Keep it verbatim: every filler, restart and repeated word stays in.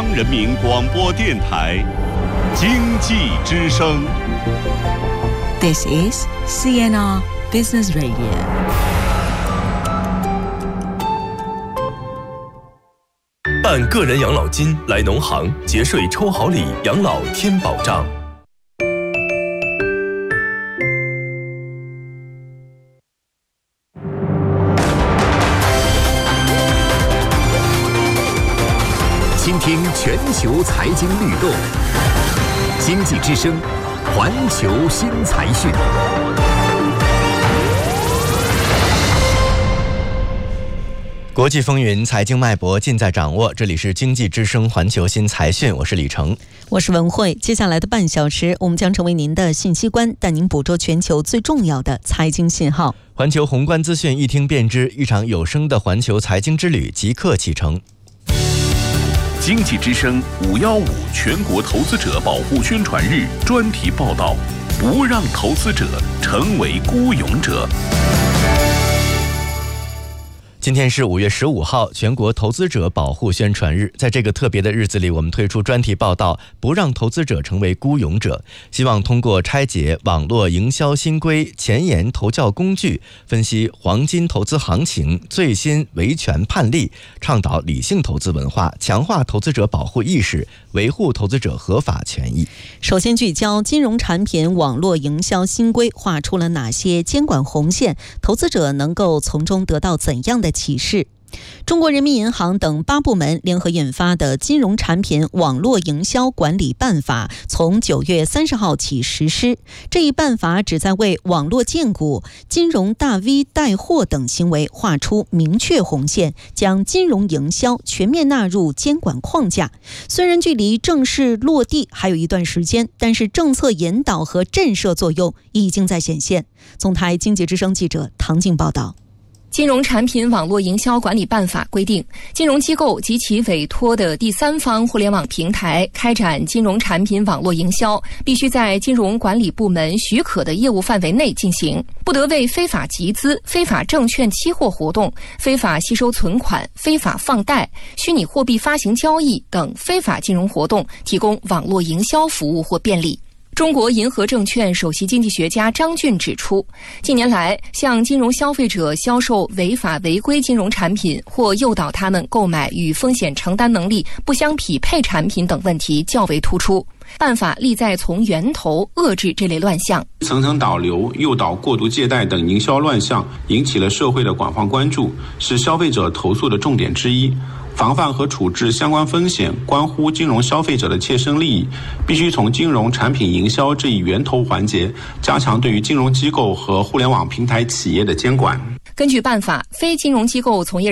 央人民广播电台经济之声。 This is C N R Business Radio。 办个人养老金来农行节税抽好礼，养老添保障。 倾听全球财经律动，经济之声，环球新财讯。 国际风云，财经脉搏尽在掌握。这里是经济之声环球新财讯，我是李成， 我是文慧。接下来的半小时，我们将成为您的信息官，带您捕捉全球最重要的财经信号。 环球宏观资讯一听便知，一场有声的环球财经之旅即刻启程。 经济之声五一五全国投资者保护宣传日专题报道，不让投资者成为孤勇者。 今天是五月十五号，全国投资者保护宣传日。在这个特别的日子里，我们推出专题报道，不让投资者成为孤勇者，希望通过拆解网络营销新规、前沿投教工具，分析黄金投资行情、最新维权判例，倡导理性投资文化，强化投资者保护意识，维护投资者合法权益。 首先聚焦金融产品网络营销新规画出了哪些监管红线，投资者能够从中得到怎样的启示？中国人民银行等八部门联合印发的《金融产品网络营销管理办法》从九月三十号起实施。这一办法旨在为网络荐股、金融大 V 带货等行为画出明确红线，将金融营销全面纳入监管框架。虽然距离正式落地还有一段时间，但是政策引导和震慑作用已经在显现。总台经济之声记者唐静报道。 金融产品网络营销管理办法规定，金融机构及其委托的第三方互联网平台开展金融产品网络营销，必须在金融管理部门许可的业务范围内进行，不得为非法集资、非法证券期货活动、非法吸收存款、非法放贷、虚拟货币发行交易等非法金融活动提供网络营销服务或便利。中国银河证券首席经济学家张俊指出，近年来向金融消费者销售违法违规金融产品或诱导他们购买与风险承担能力不相匹配产品等问题较为突出。办法力在从源头遏制这类乱象。 层层导流、诱导过度借贷等营销乱象引起了社会的广泛关注，是消费者投诉的重点之一。防范和处置相关风险关乎金融消费者的切身利益，必须从金融产品营销这一源头环节加强对于金融机构和互联网平台企业的监管。 根据办法，非金融机构从业